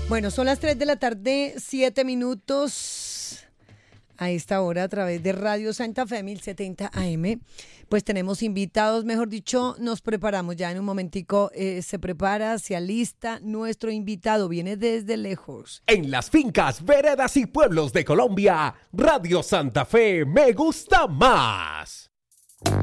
Bueno, son las 3 de la tarde, 7 minutos. A esta hora, a través de Radio Santa Fe 1070 AM, pues tenemos invitados, mejor dicho, nos preparamos ya en un momentico, se prepara, se alista, nuestro invitado viene desde lejos. En las fincas, veredas y pueblos de Colombia, Radio Santa Fe me gusta más.